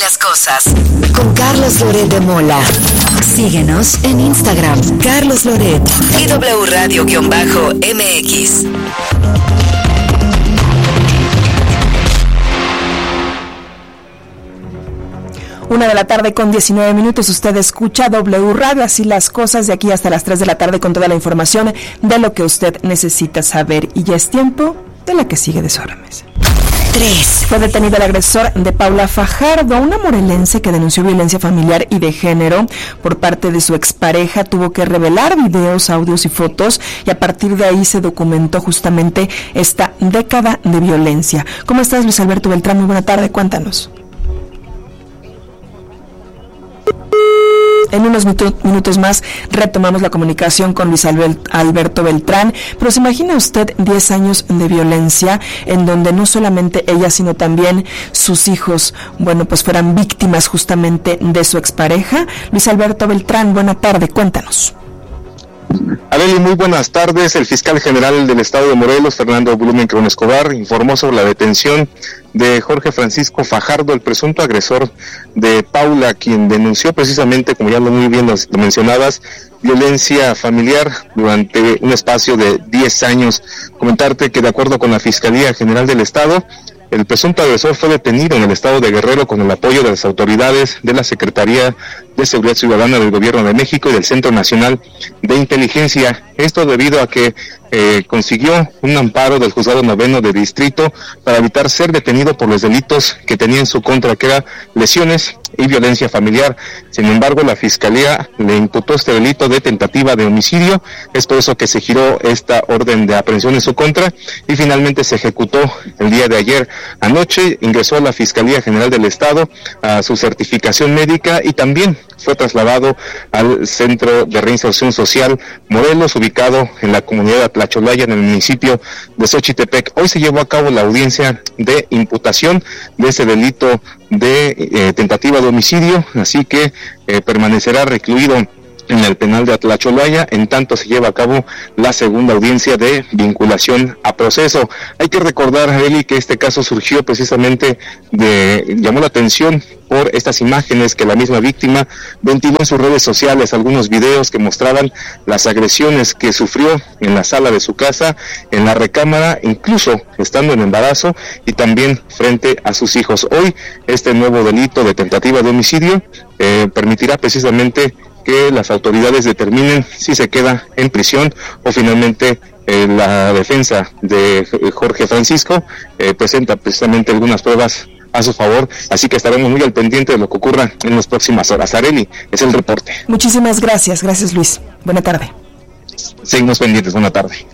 las cosas. Con Carlos Loret de Mola. Síguenos en Instagram, Carlos Loret y W Radio-MX. 1:19 p.m. Usted escucha W Radio, así las cosas, de aquí hasta las 3 de la tarde con toda la información de lo que usted necesita saber. Y ya es tiempo de la que sigue de sobre mesa. 3. Fue detenido el agresor de Paula Fajardo, una morelense que denunció violencia familiar y de género por parte de su expareja. Tuvo que revelar videos, audios y fotos, y a partir de ahí se documentó justamente esta década de violencia. ¿Cómo estás, Luis Alberto Beltrán? Muy buena tarde, cuéntanos. En unos minutos más retomamos la comunicación con Luis Alberto Beltrán, pero ¿se imagina usted 10 años de violencia en donde no solamente ella, sino también sus hijos, pues fueran víctimas justamente de su expareja? Luis Alberto Beltrán, buena tarde, cuéntanos. Arely, muy buenas tardes. El fiscal general del estado de Morelos, Fernando Blumenkron Escobar, informó sobre la detención de Jorge Francisco Fajardo, el presunto agresor de Paula, quien denunció precisamente, como ya muy bien lo mencionabas, violencia familiar durante un espacio de 10 años. Comentarte que de acuerdo con la Fiscalía General del Estado, el presunto agresor fue detenido en el estado de Guerrero con el apoyo de las autoridades de la Secretaría de Seguridad Ciudadana del Gobierno de México y del Centro Nacional de Inteligencia. Esto debido a que consiguió un amparo del Juzgado Noveno de Distrito para evitar ser detenido por los delitos que tenía en su contra, que eran lesiones y violencia familiar. Sin embargo, la Fiscalía le imputó este delito de tentativa de homicidio. Es por eso que se giró esta orden de aprehensión en su contra y finalmente se ejecutó el día de ayer. Anoche ingresó a la Fiscalía General del Estado a su certificación médica y también fue trasladado al Centro de Reinserción Social Morelos, ubicado en la comunidad de Atlacholaya, en el municipio de Xochitepec. Hoy se llevó a cabo la audiencia de imputación de ese delito de tentativa de homicidio, así que permanecerá recluido en el penal de Atlacholaya, en tanto se lleva a cabo la segunda audiencia de vinculación a proceso. Hay que recordar, Eli, que este caso surgió precisamente llamó la atención por estas imágenes que la misma víctima ventiló en sus redes sociales, algunos videos que mostraban las agresiones que sufrió en la sala de su casa, en la recámara, incluso estando en embarazo y también frente a sus hijos. Hoy, este nuevo delito de tentativa de homicidio permitirá precisamente que las autoridades determinen si se queda en prisión o finalmente la defensa de Jorge Francisco presenta precisamente algunas pruebas a su favor, así que estaremos muy al pendiente de lo que ocurra en las próximas horas. Arely, es el reporte. Muchísimas gracias Luis. Buena tarde. Seguimos pendientes, buena tarde.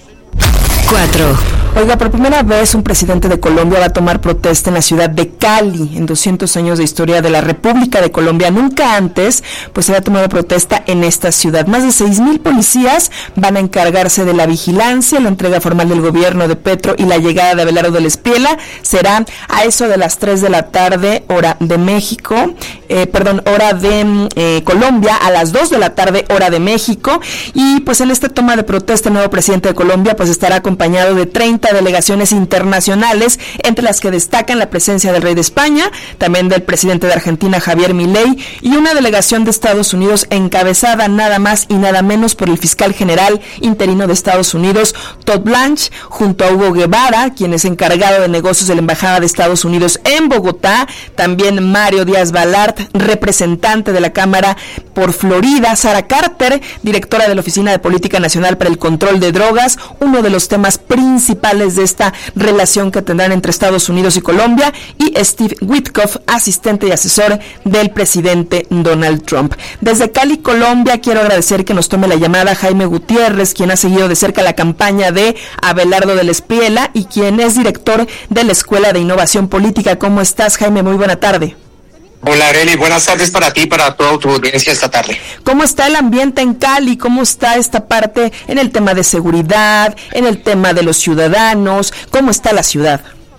4. Oiga, por primera vez un presidente de Colombia va a tomar protesta en la ciudad de Cali, en 200 años de historia de la República de Colombia. Nunca antes, se había tomado protesta en esta ciudad. Más de 6,000 policías van a encargarse de la vigilancia, la entrega formal del gobierno de Petro y la llegada de Abelardo del Espiela será a eso de las 3 de la tarde, hora de México, hora de Colombia, a las 2 de la tarde, hora de México. Y en esta toma de protesta, el nuevo presidente de Colombia estará acompañado de 30 delegaciones internacionales, entre las que destacan la presencia del rey de España, también del presidente de Argentina, Javier Milei, y una delegación de Estados Unidos encabezada nada más y nada menos por el fiscal general interino de Estados Unidos, Todd Blanche, junto a Hugo Guevara, quien es encargado de negocios de la Embajada de Estados Unidos en Bogotá, también Mario Díaz Balart, representante de la Cámara por Florida, Sara Carter, directora de la Oficina de Política Nacional para el Control de Drogas, uno de los temas principales de esta relación que tendrán entre Estados Unidos y Colombia, y Steve Witkoff, asistente y asesor del presidente Donald Trump. Desde Cali, Colombia, quiero agradecer que nos tome la llamada Jaime Gutiérrez, quien ha seguido de cerca la campaña de Abelardo del Espiela y quien es director de la Escuela de Innovación Política. ¿Cómo estás, Jaime? Muy buena tarde. Hola, Arely, buenas tardes para ti y para toda tu audiencia esta tarde. ¿Cómo está el ambiente en Cali? ¿Cómo está esta parte en el tema de seguridad, en el tema de los ciudadanos? ¿Cómo está la ciudad?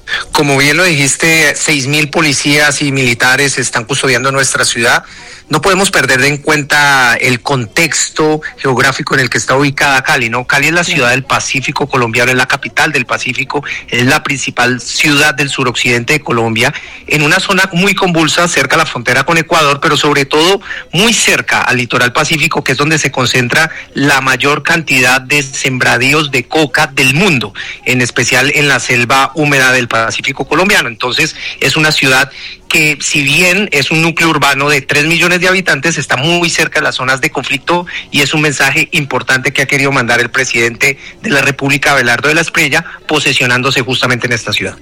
Como bien lo dijiste, 6.000 policías y militares están custodiando nuestra ciudad. No podemos perder de en cuenta el contexto geográfico en el que está ubicada Cali, ¿no? Cali es la ciudad del Pacífico colombiano, es la capital del Pacífico, es la principal ciudad del suroccidente de Colombia, en una zona muy convulsa, cerca a la frontera con Ecuador, pero sobre todo muy cerca al litoral pacífico, que es donde se concentra la mayor cantidad de sembradíos de coca del mundo, en especial en la selva húmeda del Pacífico colombiano. Entonces, es una ciudad que, si bien es un núcleo urbano de 3 millones de habitantes, está muy cerca de las zonas de conflicto, y es un mensaje importante que ha querido mandar el presidente de la República, Abelardo de la Espriella, posesionándose justamente en esta ciudad.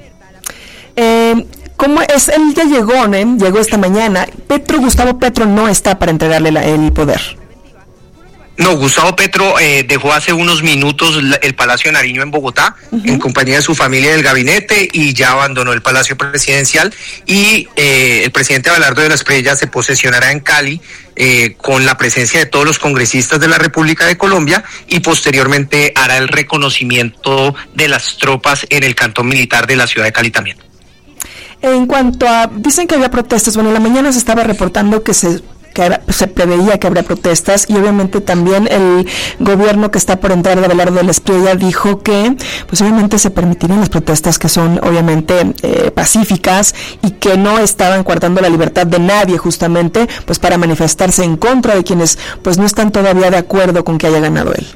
¿Cómo es? Él ya llegó, ¿no? Llegó esta mañana. Gustavo Petro no está para entregarle el poder. No, Gustavo Petro dejó hace unos minutos el Palacio de Nariño en Bogotá, en compañía de su familia y del gabinete, y ya abandonó el Palacio Presidencial, y el presidente Abelardo de la Espriella se posesionará en Cali con la presencia de todos los congresistas de la República de Colombia, y posteriormente hará el reconocimiento de las tropas en el cantón militar de la ciudad de Cali también. En cuanto a, dicen que había protestas, bueno, en la mañana se estaba reportando que se preveía que habría protestas, y obviamente también el gobierno que está por entrar de Abelardo de la Espriella dijo que pues obviamente se permitirían las protestas que son obviamente pacíficas, y que no estaban coartando la libertad de nadie, justamente pues para manifestarse en contra de quienes pues no están todavía de acuerdo con que haya ganado él.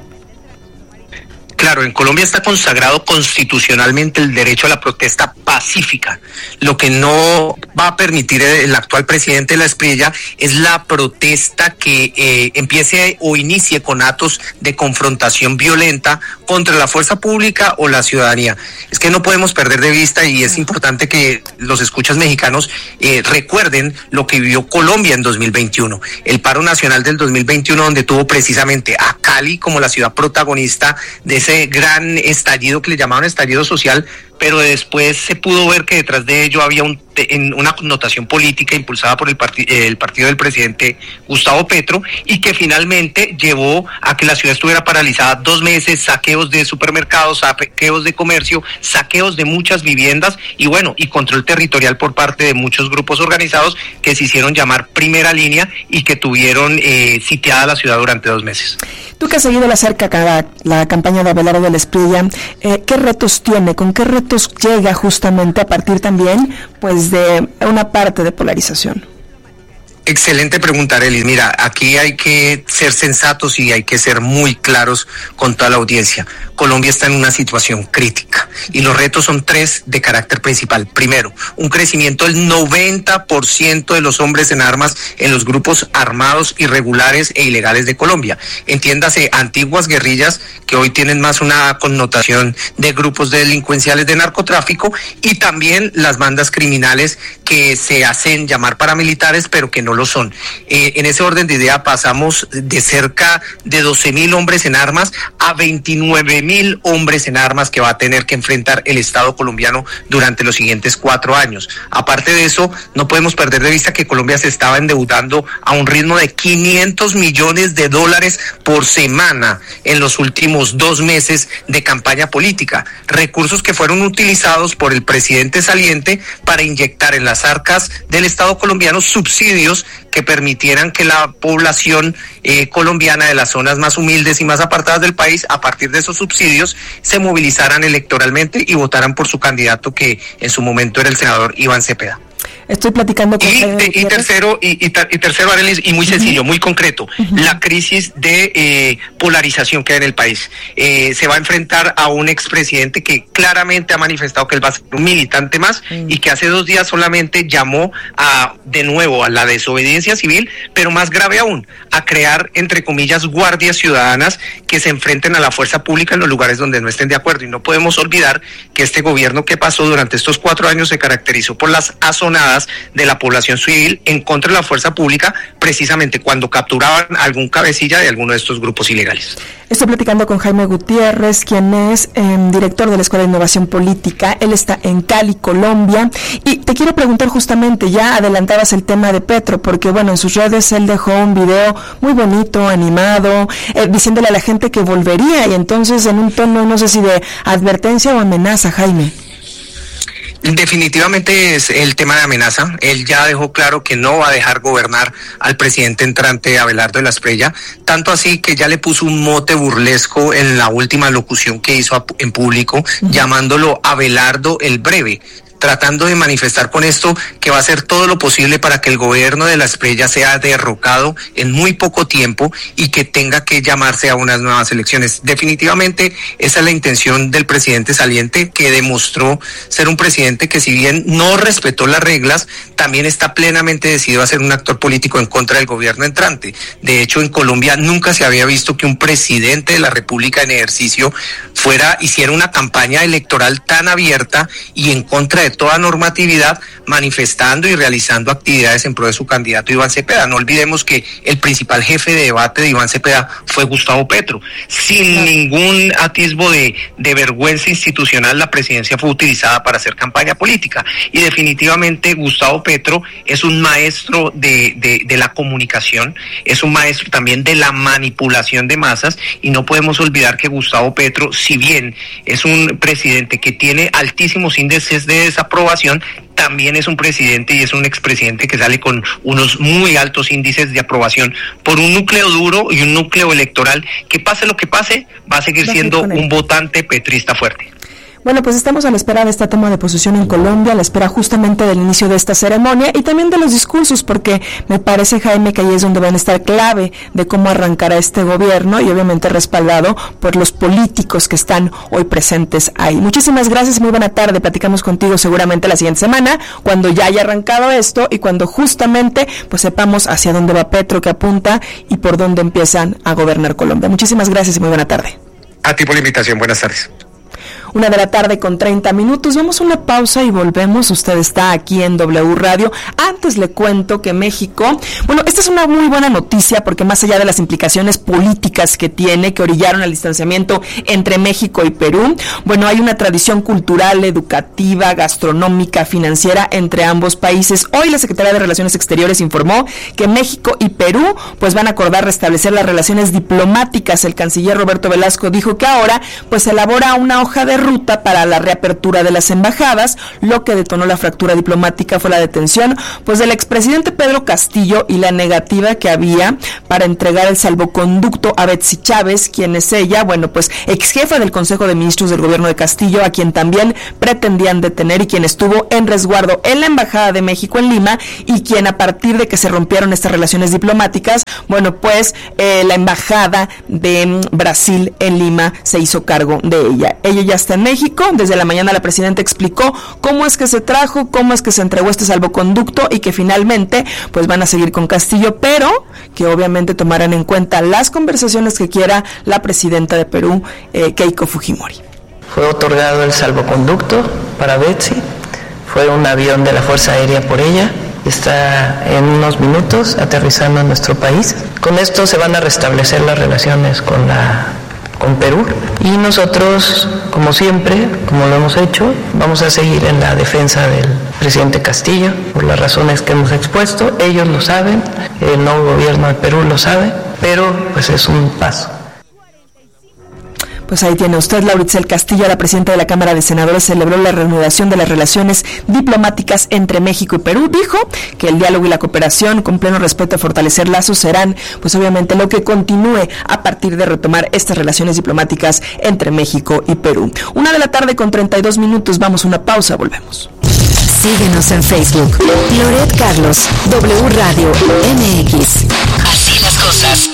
Claro, en Colombia está consagrado constitucionalmente el derecho a la protesta pacífica. Lo que no va a permitir el actual presidente de la Espriella es la protesta que empiece o inicie con actos de confrontación violenta contra la fuerza pública o la ciudadanía. Es que no podemos perder de vista, y es importante que los escuchas mexicanos recuerden lo que vivió Colombia en 2021. El paro nacional del 2021, donde tuvo precisamente a Cali como la ciudad protagonista de ese gran estallido que le llamaban estallido social, pero después se pudo ver que detrás de ello había una connotación política impulsada por el partido del presidente Gustavo Petro, y que finalmente llevó a que la ciudad estuviera paralizada 2 meses, saqueos de supermercados, saqueos de comercio, saqueos de muchas viviendas, y control territorial por parte de muchos grupos organizados que se hicieron llamar Primera Línea, y que tuvieron sitiada la ciudad durante 2 meses. Tú que has seguido de cerca la campaña de Abelardo de la Espriella, ¿qué retos tiene? ¿Con qué retos llega justamente a partir también pues de una parte de polarización? Excelente pregunta, Arelis. Mira, aquí hay que ser sensatos y hay que ser muy claros con toda la audiencia. Colombia está en una situación crítica, y los retos son 3 de carácter principal. Primero, un crecimiento del 90% de los hombres en armas en los grupos armados irregulares e ilegales de Colombia. Entiéndase, antiguas guerrillas que hoy tienen más una connotación de grupos delincuenciales de narcotráfico, y también las bandas criminales que se hacen llamar paramilitares, pero que no lo son. En ese orden de idea pasamos de cerca de 12.000 hombres en armas a 29.000 hombres en armas que va a tener que enfrentar el Estado colombiano durante los siguientes 4 años. Aparte de eso, no podemos perder de vista que Colombia se estaba endeudando a un ritmo de $500 millones por semana en los últimos 2 meses de campaña política. Recursos que fueron utilizados por el presidente saliente para inyectar en las arcas del Estado colombiano subsidios que permitieran que la población colombiana de las zonas más humildes y más apartadas del país, a partir de esos subsidios, se movilizaran electoralmente y votaran por su candidato, que en su momento era el senador Iván Cepeda. Estoy platicando con y tercero, Arelis, y muy sencillo, muy concreto, la crisis de polarización que hay en el país. Se va a enfrentar a un expresidente que claramente ha manifestado que él va a ser un militante más, y que hace 2 días solamente llamó de nuevo a la desobediencia civil, pero más grave aún, a crear, entre comillas, guardias ciudadanas que se enfrenten a la fuerza pública en los lugares donde no estén de acuerdo. Y no podemos olvidar que este gobierno que pasó durante estos 4 años se caracterizó por las azonadas de la población civil en contra de la fuerza pública, precisamente cuando capturaban algún cabecilla de alguno de estos grupos ilegales. Estoy platicando con Jaime Gutiérrez, quien es director de la Escuela de Innovación Política. Él está en Cali, Colombia, y te quiero preguntar justamente, ya adelantabas el tema de Petro, porque en sus redes él dejó un video muy bonito, animado, diciéndole a la gente que volvería, y entonces en un tono, no sé si de advertencia o amenaza, Jaime. Definitivamente es el tema de amenaza. Él ya dejó claro que no va a dejar gobernar al presidente entrante Abelardo de la Espriella, tanto así que ya le puso un mote burlesco en la última locución que hizo en público, llamándolo Abelardo el Breve, tratando de manifestar con esto que va a hacer todo lo posible para que el gobierno de la Espriella sea derrocado en muy poco tiempo y que tenga que llamarse a unas nuevas elecciones. Definitivamente esa es la intención del presidente saliente, que demostró ser un presidente que, si bien no respetó las reglas, también está plenamente decidido a ser un actor político en contra del gobierno entrante. De hecho, en Colombia nunca se había visto que un presidente de la República en ejercicio hiciera una campaña electoral tan abierta y en contra de toda normatividad, manifestando y realizando actividades en pro de su candidato Iván Cepeda. No olvidemos que el principal jefe de debate de Iván Cepeda fue Gustavo Petro. Sin ningún atisbo de vergüenza institucional, la presidencia fue utilizada para hacer campaña política. Y definitivamente Gustavo Petro es un maestro de la comunicación, es un maestro también de la manipulación de masas, y no podemos olvidar que Gustavo Petro, si bien es un presidente que tiene altísimos índices de desaprobación, también es un presidente y es un expresidente que sale con unos muy altos índices de aprobación por un núcleo duro y un núcleo electoral que, pase lo que pase, va a seguir siendo un votante petrista fuerte. Bueno, pues estamos a la espera de esta toma de posesión en Colombia, a la espera justamente del inicio de esta ceremonia y también de los discursos, porque me parece, Jaime, que ahí es donde van a estar clave de cómo arrancará este gobierno y obviamente respaldado por los políticos que están hoy presentes ahí. Muchísimas gracias, muy buena tarde. Platicamos contigo seguramente la siguiente semana, cuando ya haya arrancado esto y cuando justamente pues sepamos hacia dónde va Petro, que apunta y por dónde empiezan a gobernar Colombia. Muchísimas gracias y muy buena tarde. A ti por la invitación, buenas tardes. 1:30 p.m. Vamos a una pausa y volvemos. Usted está aquí en W Radio. Antes le cuento que México, esta es una muy buena noticia, porque más allá de las implicaciones políticas que tiene, que orillaron al distanciamiento entre México y Perú, hay una tradición cultural, educativa, gastronómica, financiera entre ambos países. Hoy la Secretaría de Relaciones Exteriores informó que México y Perú van a acordar restablecer las relaciones diplomáticas. El canciller Roberto Velasco dijo que ahora elabora una hoja de ruta para la reapertura de las embajadas. Lo que detonó la fractura diplomática fue la detención del expresidente Pedro Castillo y la negativa que había para entregar el salvoconducto a Betsy Chávez, quien es ella, ex jefa del Consejo de Ministros del gobierno de Castillo, a quien también pretendían detener y quien estuvo en resguardo en la Embajada de México en Lima, y quien, a partir de que se rompieron estas relaciones diplomáticas, la Embajada de Brasil en Lima se hizo cargo de ella. Ella ya está en México. Desde la mañana la presidenta explicó cómo es que se trajo, cómo es que se entregó este salvoconducto y que finalmente van a seguir con Castillo, pero que obviamente tomarán en cuenta las conversaciones que quiera la presidenta de Perú, Keiko Fujimori. Fue otorgado el salvoconducto para Betsy, fue un avión de la Fuerza Aérea por ella, está en unos minutos aterrizando en nuestro país. Con esto se van a restablecer las relaciones con Perú, y nosotros, como siempre, como lo hemos hecho, vamos a seguir en la defensa del presidente Castillo por las razones que hemos expuesto. Ellos lo saben, el nuevo gobierno de Perú lo sabe, pero es un paso. Pues ahí tiene usted. Laura Itzel Castillo, la presidenta de la Cámara de Senadores, celebró la reanudación de las relaciones diplomáticas entre México y Perú. Dijo que el diálogo y la cooperación, con pleno respeto a fortalecer lazos, serán obviamente lo que continúe a partir de retomar estas relaciones diplomáticas entre México y Perú. 1:32 p.m. Vamos a una pausa, volvemos. Síguenos en Facebook. Loret Carlos, W Radio MX. Así las cosas.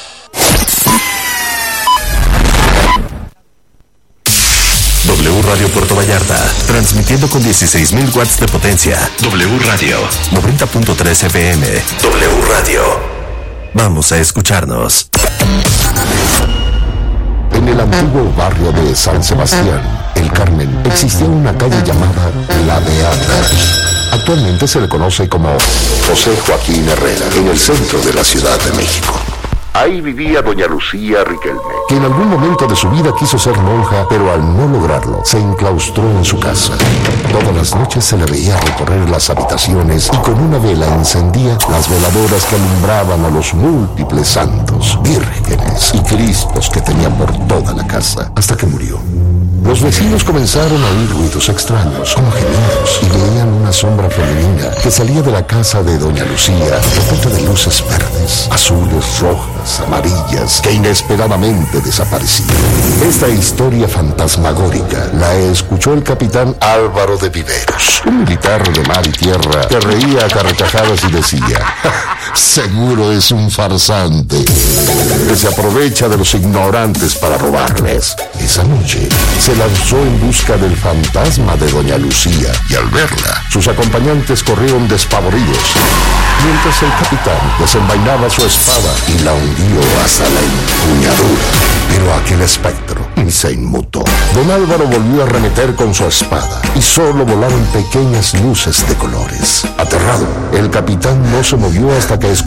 W Radio Puerto Vallarta, transmitiendo con 16,000 watts de potencia. W Radio, 90.3 FM. W Radio. Vamos a escucharnos. En el antiguo barrio de San Sebastián, El Carmen, existía una calle llamada La Beata. Actualmente se le conoce como José Joaquín Herrera, en el centro de la Ciudad de México. Ahí vivía doña Lucía Riquelme, que en algún momento de su vida quiso ser monja, pero al no lograrlo, se enclaustró en su casa. Todas las noches se le veía recorrer las habitaciones y con una vela encendía las veladoras que alumbraban a los múltiples santos, vírgenes y cristos que tenía por toda la casa, hasta que murió. Los vecinos comenzaron a oír ruidos extraños, como gemidos, y veían una sombra femenina que salía de la casa de doña Lucía, repleta de luces verdes, azules, rojas, amarillas, que inesperadamente desaparecían. Esta historia fantasmagórica la escuchó el capitán Álvaro de Viveros, un militar de mar y tierra que reía a carcajadas y decía: seguro es un farsante que se aprovecha de los ignorantes para robarles. Esa noche se lanzó en busca del fantasma de doña Lucía y al verla, sus acompañantes corrieron despavoridos, mientras el capitán desenvainaba su espada y la hundió hasta la empuñadura. Pero aquel espectro se inmutó. Don Álvaro volvió a arremeter con su espada y solo volaron pequeñas luces de colores. Aterrado, el capitán no se movió hasta que escuchó